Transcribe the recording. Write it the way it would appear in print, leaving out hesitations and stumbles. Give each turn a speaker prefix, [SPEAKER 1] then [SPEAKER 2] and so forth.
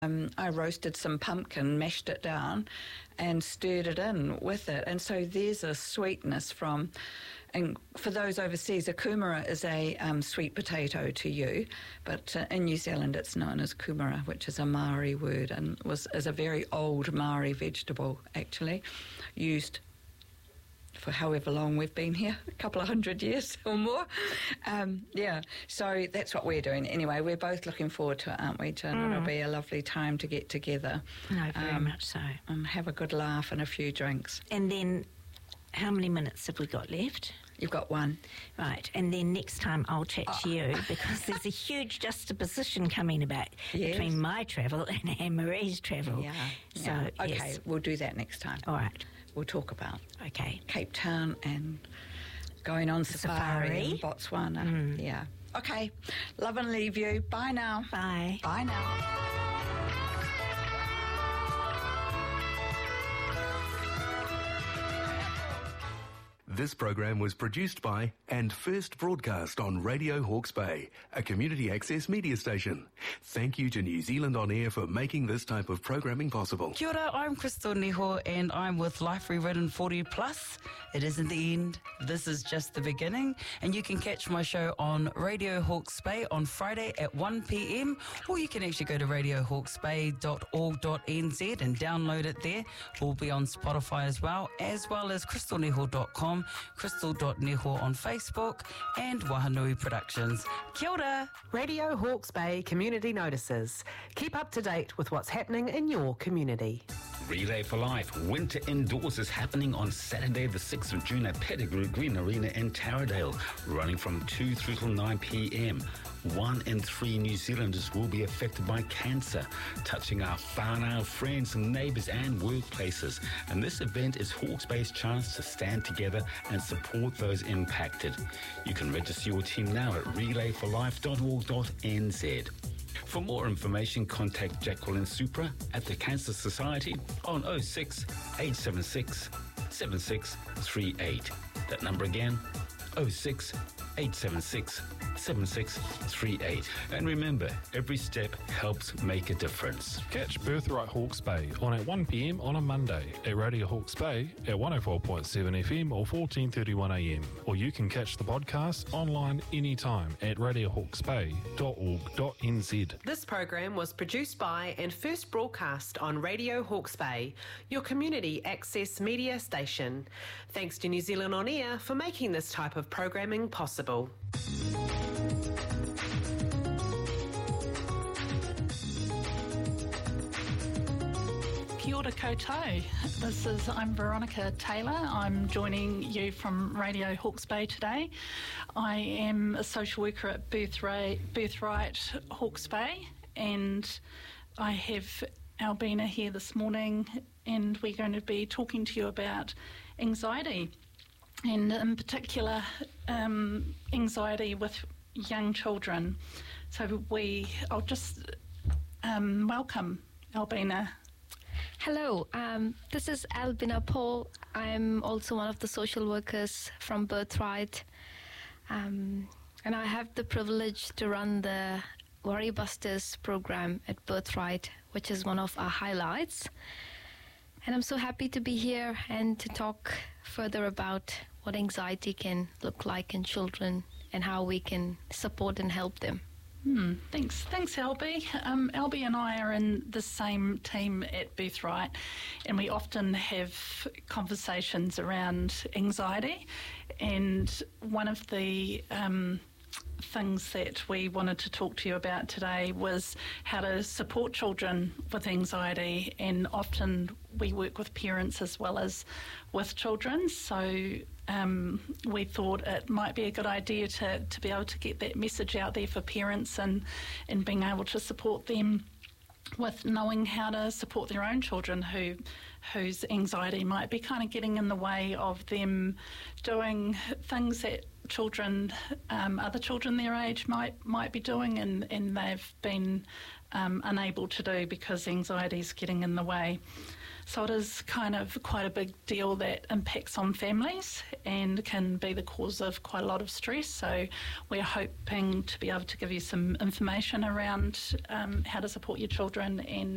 [SPEAKER 1] I roasted some pumpkin, mashed it down, and stirred it in with it. And so there's a sweetness from, and for those overseas, a kumara is a sweet potato to you, but in New Zealand it's known as kumara, which is a Maori word and is a very old Maori vegetable, actually, used for however long we've been here, a couple of 100 years or more. So that's what we're doing. Anyway, we're both looking forward to it, aren't we, Jen? It'll be a lovely time to get together.
[SPEAKER 2] No, very much so.
[SPEAKER 1] And have a good laugh and a few drinks.
[SPEAKER 2] And then, how many minutes have we got left?
[SPEAKER 1] You've got one.
[SPEAKER 2] Right, and then next time I'll chat to you because there's a huge juxtaposition coming about between my travel and Anne-Marie's travel.
[SPEAKER 1] Yeah.
[SPEAKER 2] So,
[SPEAKER 1] Okay,
[SPEAKER 2] yes.
[SPEAKER 1] we'll do that next time.
[SPEAKER 2] All right.
[SPEAKER 1] We'll talk about
[SPEAKER 2] Cape
[SPEAKER 1] Town and going on safari in Botswana. Yeah. Okay. Love and leave you. Bye now.
[SPEAKER 2] Bye.
[SPEAKER 1] Bye now.
[SPEAKER 3] This program was produced by and first broadcast on Radio Hawke's Bay, a community access media station. Thank you to New Zealand On Air for making this type of programming possible.
[SPEAKER 4] Kia ora, I'm Crystal Neho and I'm with Life Rewritten 40 Plus. It isn't the end, this is just the beginning. And you can catch my show on Radio Hawke's Bay on Friday at 1 p.m. or you can actually go to radiohawksbay.org.nz and download it there. We'll be on Spotify as well as crystalneho.com, crystal.neho on Facebook and Wahanui Productions. Kia ora!
[SPEAKER 5] Radio Hawke's Bay Community Notices. Keep up to date with what's happening in your community.
[SPEAKER 6] Relay for Life Winter Indoors is happening on Saturday the 6th of June at Pettigrew Green Arena in Taradale, running from 2 through till 9 p.m. 1 in 3 New Zealanders will be affected by cancer, touching our whānau friends, neighbours and workplaces. And this event is Hawke's Bay's chance to stand together and support those impacted. You can register your team now at relayforlife.org.nz. For more information, contact Jacqueline Supra at the Cancer Society on 06 876 7638. That number again, 06 876 7638. And remember, every step helps make a difference.
[SPEAKER 7] Catch Birthright Hawke's Bay on at 1 p.m. on a Monday at Radio Hawke's Bay at 104.7 FM or 14:31 a.m. Or you can catch the podcast online anytime at radiohawksbay.org.nz.
[SPEAKER 5] This program was produced by and first broadcast on Radio Hawke's Bay, your community access media station. Thanks to New Zealand On Air for making this type of programming possible.
[SPEAKER 8] Kia ora koutou. I'm Veronica Taylor. I'm joining you from Radio Hawke's Bay today. I am a social worker at Birthright Hawke's Bay, and I have Albina here this morning, and we're going to be talking to you about anxiety, and in particular anxiety with young children. So I'll just welcome Albina.
[SPEAKER 9] Hello, this is Albina Paul. I'm also one of the social workers from Birthright, and I have the privilege to run the Worry Busters program at Birthright, which is one of our highlights. And I'm so happy to be here and to talk further about what anxiety can look like in children and how we can support and help them.
[SPEAKER 8] Thanks, Albie. Albie and I are in the same team at Birthright, and we often have conversations around anxiety. And one of the things that we wanted to talk to you about today was how to support children with anxiety, and often we work with parents as well as with children, so we thought it might be a good idea to be able to get that message out there for parents and being able to support them with knowing how to support their own children whose anxiety might be kind of getting in the way of them doing things that other children their age might be doing, and they've been unable to do because anxiety is getting in the way. So it is kind of quite a big deal that impacts on families and can be the cause of quite a lot of stress. So we're hoping to be able to give you some information around how to support your children and